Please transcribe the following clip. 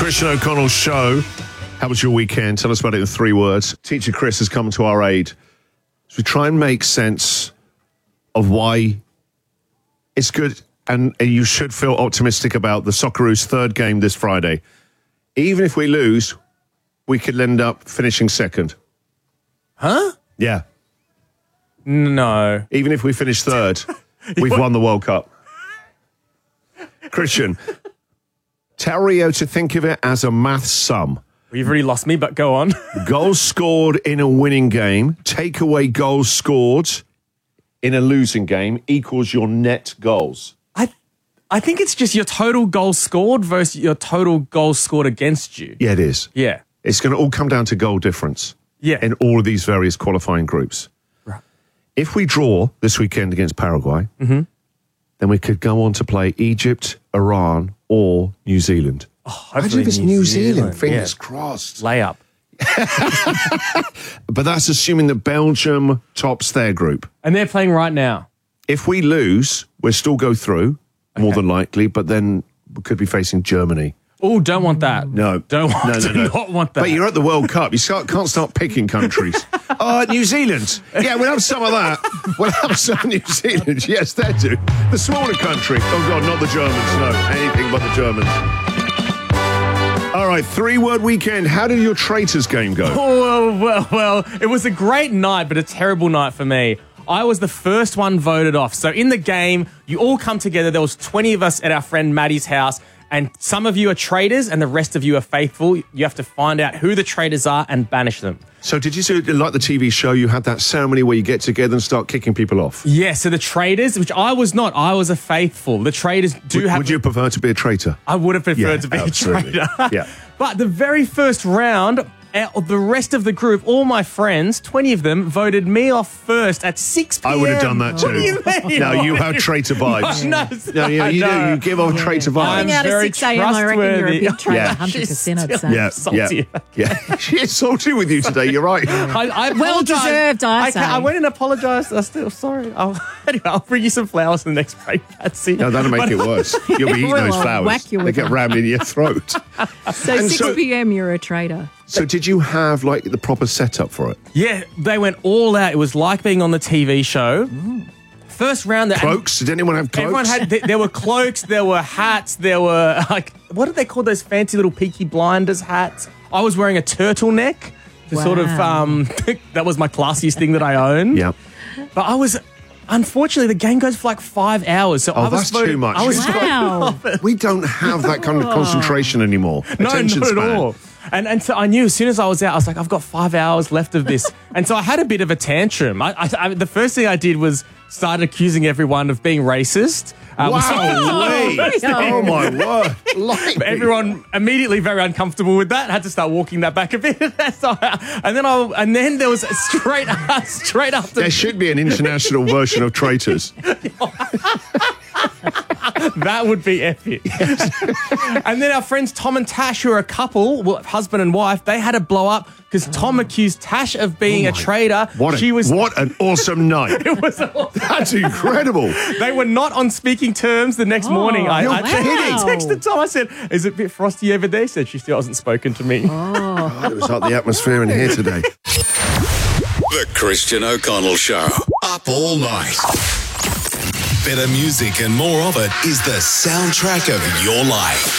Christian O'Connell Show. How was your weekend? Tell us about it in 3 words. Teacher Chris has come to our aid as we try and make sense of why it's good and you should feel optimistic about the Socceroos' 3rd game this Friday. Even if we lose, we could end up finishing 2nd. Huh? Yeah. No. Even if we finish 3rd, we've won the World Cup. Christian, tell Rio to think of it as a math sum. Well, you've already lost me, but go on. Goals scored in a winning game, take away goals scored in a losing game equals your net goals. I think it's just your total goals scored versus your total goals scored against you. Yeah, it is. Yeah. It's going to all come down to goal difference. Yeah. In all of these various qualifying groups. Right. If we draw this weekend against Paraguay, then we could go on to play Egypt, Iran, or New Zealand. Hopefully it's New Zealand. Fingers Yeah. crossed. Layup. But that's assuming that Belgium tops their group. And they're playing right now. If we lose, we'll still go through, more than likely, but then we could be facing Germany. Oh, don't want that. No. Do not want that. But you're at the World Cup. You can't start picking countries. New Zealand. Yeah, we'll have some of that. We'll have some New Zealand. Yes, they do. The smaller country. Oh, God, not the Germans. No, anything but the Germans. All right, 3-word weekend. How did your Traitors game go? Oh, well, it was a great night, but a terrible night for me. I was the first one voted off. So in the game, you all come together. There was 20 of us at our friend Maddie's house, and some of you are traitors and the rest of you are faithful. You have to find out who the traitors are and banish them. So did you see, like the TV show, you had that ceremony where you get together and start kicking people off? Yeah, so the traitors, which I was not, I was a faithful. The traitors do have... Would you prefer to be a traitor? I would have preferred to be absolutely. a traitor. Yeah. But the very first round... the rest of the group, all my friends, 20 of them, voted me off first at 6 p.m. I would have done that too. What do you mean? No, you have traitor vibes. No, you do. You give off traitor vibes. I'm Coming out at very 6 a.m, I reckon you're a big traitor, Yeah. 100%, I'd say. Yeah, salty. yeah. She is salty with you today. You're right. I Well apologise. deserved, I say. I went and apologised. I'm still sorry. Anyway, I'll bring you some flowers in the next break. That's it. No, that'll make it worse. You'll be eating those Well, flowers. whack you They with get them. rammed in your throat. So And 6 p.m, you're a traitor. So did you have like the proper setup for it? Yeah, they went all out. It was like being on the TV show. First round... Cloaks? Did anyone have cloaks? Everyone had... There were cloaks, there were hats, there were... what do they call those fancy little Peaky Blinders hats? I was wearing a turtleneck to sort of... that was my classiest thing that I own. Yeah. But I was... Unfortunately, the game goes for like 5 hours. So I was that's too much. I was Wow. We don't have that kind of concentration anymore. No, Attention not at span. all. And so I knew as soon as I was out, I was like, I've got 5 hours left of this. And so I had a bit of a tantrum. The first thing I did was start accusing everyone of being racist. Wow, wait. Oh my word. Lightning. Everyone immediately very uncomfortable with that. Had to start walking that back a bit. and then there was straight after. There should be an international version of Traitors. That would be epic. And then our friends Tom and Tash, who are a couple, well, husband and wife, they had a blow up because Tom accused Tash of being a traitor. What an awesome night. It was awesome. That's incredible. They were not on speaking terms the next morning. I wow. texted Tom. I said, "Is it a bit frosty over there?" He said, "She still hasn't spoken to me." God, it was like the atmosphere in here today. The Christian O'Connell Show. Up all night. Better music and more of it is the soundtrack of your life.